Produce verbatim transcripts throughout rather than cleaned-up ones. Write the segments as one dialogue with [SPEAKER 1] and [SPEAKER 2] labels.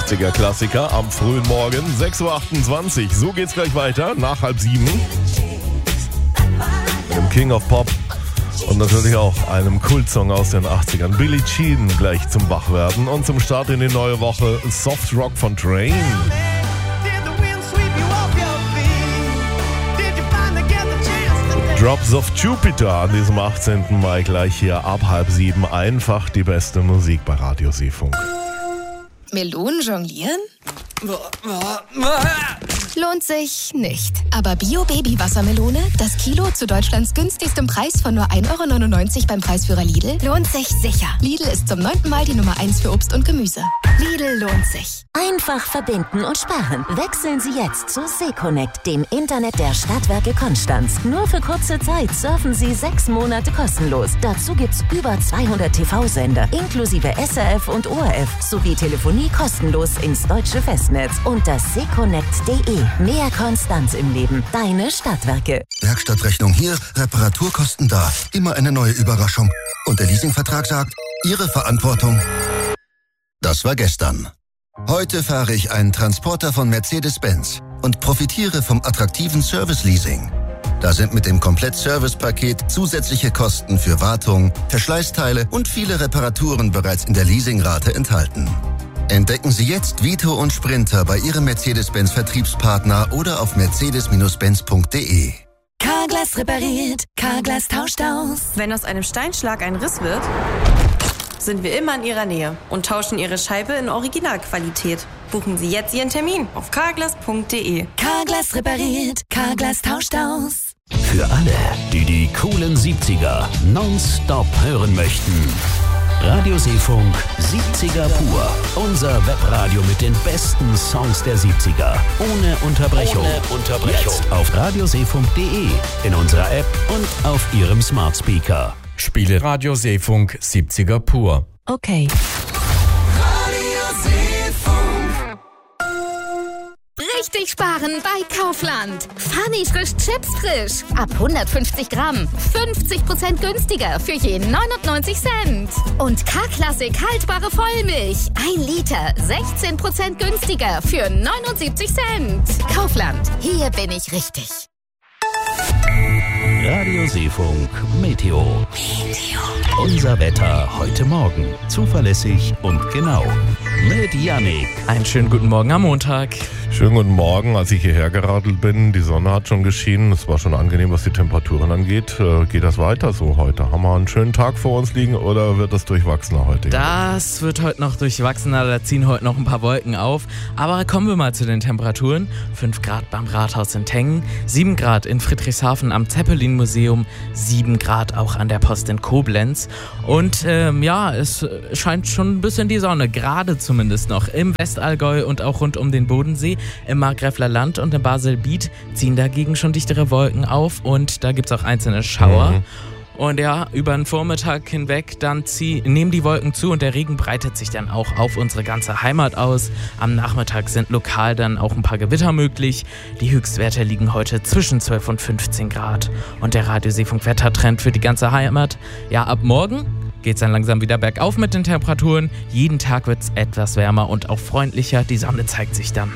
[SPEAKER 1] achtziger Klassiker am frühen Morgen, sechs Uhr achtundzwanzig. So geht's gleich weiter, nach halb sieben. Dem King of Pop und natürlich auch einem Kultsong aus den achtzigern. Billie Jean gleich zum Wachwerden und zum Start in die neue Woche Soft Rock von Train. Drops of Jupiter an diesem achtzehnten Mai gleich hier ab halb sieben. Einfach die beste Musik bei Radio Seefunk.
[SPEAKER 2] Melonen jonglieren? Lohnt sich nicht. Aber Bio-Baby-Wassermelone, das Kilo zu Deutschlands günstigstem Preis von nur ein Euro neunundneunzig beim Preisführer Lidl, lohnt sich sicher. Lidl ist zum neunten Mal die Nummer eins für Obst und Gemüse. Lidl lohnt sich.
[SPEAKER 3] Einfach verbinden und sparen. Wechseln Sie jetzt zu Seconnect, dem Internet der Stadtwerke Konstanz. Nur für kurze Zeit surfen Sie sechs Monate kostenlos. Dazu gibt's über zweihundert T V-Sender, inklusive S R F und O R F, sowie Telefonie kostenlos ins deutsche Festnetz. Unter seconnect punkt de. Mehr Konstanz im Leben. Deine Stadtwerke.
[SPEAKER 4] Werkstattrechnung hier, Reparaturkosten da. Immer eine neue Überraschung. Und der Leasingvertrag sagt, Ihre Verantwortung. Das war gestern. Heute fahre ich einen Transporter von Mercedes-Benz und profitiere vom attraktiven Service-Leasing. Da sind mit dem Komplett-Service-Paket zusätzliche Kosten für Wartung, Verschleißteile und viele Reparaturen bereits in der Leasingrate enthalten. Entdecken Sie jetzt Vito und Sprinter bei Ihrem Mercedes-Benz-Vertriebspartner oder auf mercedes benz punkt de.
[SPEAKER 5] Carglass repariert, Carglass tauscht aus.
[SPEAKER 6] Wenn aus einem Steinschlag ein Riss wird, sind wir immer in Ihrer Nähe und tauschen Ihre Scheibe in Originalqualität. Buchen Sie jetzt Ihren Termin auf carglass punkt de.
[SPEAKER 5] Carglass repariert, Carglass tauscht aus.
[SPEAKER 7] Für alle, die die coolen siebziger nonstop hören möchten. Radio Seefunk siebziger pur. Unser Webradio mit den besten Songs der siebziger. Ohne Unterbrechung. Ohne Unterbrechung. Jetzt auf radioseefunk punkt de, in unserer App und auf Ihrem Smart Speaker.
[SPEAKER 8] Spiele Radio Seefunk siebziger pur.
[SPEAKER 5] Okay.
[SPEAKER 2] Richtig sparen bei Kaufland. Funny frisch Chips frisch. Ab hundertfünfzig Gramm. fünfzig Prozent günstiger für je neunundneunzig Cent. Und K-Klassik haltbare Vollmilch. ein Liter. sechzehn Prozent günstiger für neunundsiebzig Cent. Kaufland. Hier bin ich richtig.
[SPEAKER 7] Radio Seefunk Meteo. Meteo. Unser Wetter heute Morgen. Zuverlässig und genau. Mit Yannick.
[SPEAKER 8] Einen schönen guten Morgen am Montag.
[SPEAKER 1] Schönen guten Morgen, als ich hierher geradelt bin, die Sonne hat schon geschienen, es war schon angenehm, was die Temperaturen angeht. Äh, geht das weiter so heute? Haben wir einen schönen Tag vor uns liegen oder wird das durchwachsener heute?
[SPEAKER 8] Das wird heute noch durchwachsener, da ziehen heute noch ein paar Wolken auf. Aber kommen wir mal zu den Temperaturen. fünf Grad beim Rathaus in Tengen, sieben Grad in Friedrichshafen am Zeppelin-Museum, sieben Grad auch an der Post in Koblenz. Und ähm, ja, es scheint schon ein bisschen die Sonne, gerade zumindest noch im Westallgäu und auch rund um den Bodensee. Im Markgräfler Land und im Baselbiet ziehen dagegen schon dichtere Wolken auf und da gibt es auch einzelne Schauer. Mhm. Und ja, über den Vormittag hinweg dann zieh, nehmen die Wolken zu und der Regen breitet sich dann auch auf unsere ganze Heimat aus. Am Nachmittag sind lokal dann auch ein paar Gewitter möglich. Die Höchstwerte liegen heute zwischen zwölf und fünfzehn Grad. Und der Radio Seefunk Wettertrend für die ganze Heimat, ja, ab morgen geht's dann langsam wieder bergauf mit den Temperaturen. Jeden Tag wird's etwas wärmer und auch freundlicher. Die Sonne zeigt sich dann.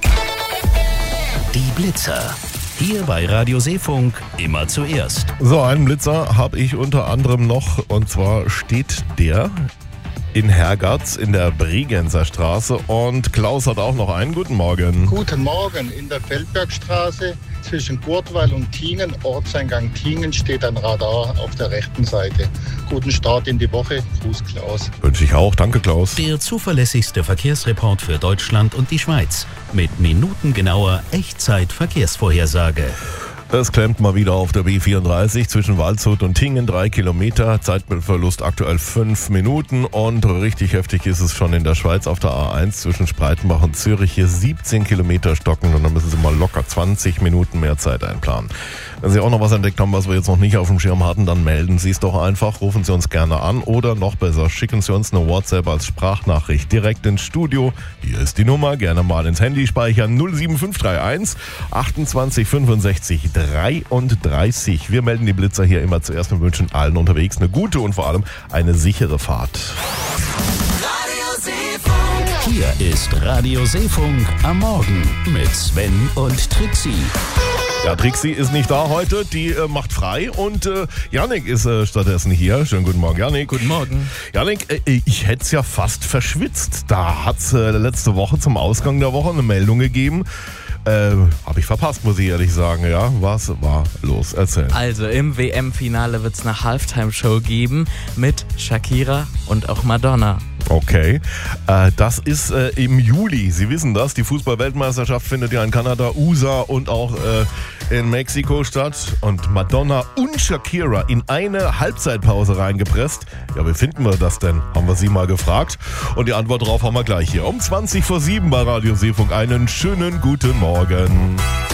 [SPEAKER 7] Die Blitzer. Hier bei Radio Seefunk immer zuerst.
[SPEAKER 1] So, einen Blitzer habe ich unter anderem noch, und zwar steht der in Hergatz in der Bregenzer Straße und Klaus hat auch noch einen. Guten Morgen.
[SPEAKER 9] Guten Morgen. In der Feldbergstraße zwischen Gurtwall und Tingen, Ortseingang Tingen, steht ein Radar auf der rechten Seite. Guten Start in die Woche. Gruß Klaus.
[SPEAKER 1] Wünsche ich auch. Danke Klaus.
[SPEAKER 7] Der zuverlässigste Verkehrsreport für Deutschland und die Schweiz. Mit minutengenauer Echtzeit-Verkehrsvorhersage.
[SPEAKER 1] Es klemmt mal wieder auf der B vierunddreißig zwischen Waldshut und Tingen, drei Kilometer, Zeitverlust aktuell fünf Minuten und richtig heftig ist es schon in der Schweiz auf der A eins zwischen Spreitenbach und Zürich, hier siebzehn Kilometer stocken und dann müssen Sie mal locker zwanzig Minuten mehr Zeit einplanen. Wenn Sie auch noch was entdeckt haben, was wir jetzt noch nicht auf dem Schirm hatten, dann melden Sie es doch einfach, rufen Sie uns gerne an oder noch besser, schicken Sie uns eine WhatsApp als Sprachnachricht direkt ins Studio. Hier ist die Nummer, gerne mal ins Handy speichern, null sieben fünf drei eins achtundzwanzig fünfundsechzig dreiunddreißig. Wir melden die Blitzer hier immer zuerst und wünschen allen unterwegs eine gute und vor allem eine sichere Fahrt.
[SPEAKER 5] Radio Seefunk.
[SPEAKER 7] Hier ist Radio Seefunk am Morgen mit Sven und Trixie.
[SPEAKER 1] Ja, Trixie ist nicht da heute, die äh, macht frei und äh, Jannik ist äh, stattdessen hier. Schönen guten Morgen, Jannik.
[SPEAKER 8] Guten Morgen.
[SPEAKER 1] Jannik, äh, ich hätte es ja fast verschwitzt. Da hat es äh, letzte Woche zum Ausgang der Woche eine Meldung gegeben. Äh, habe ich verpasst, muss ich ehrlich sagen. Ja, was war los? Erzähl.
[SPEAKER 8] Also im W M-Finale wird es eine Halftime-Show geben mit Shakira und auch Madonna.
[SPEAKER 1] Okay, äh, das ist äh, im Juli. Sie wissen das, die Fußball-Weltmeisterschaft findet ja in Kanada, U S A und auch äh, in Mexiko statt. Und Madonna und Shakira in eine Halbzeitpause reingepresst. Ja, wie finden wir das denn? Haben wir sie mal gefragt. Und die Antwort darauf haben wir gleich hier. Um zwanzig vor sieben bei Radio Seefunk. Einen schönen guten Morgen.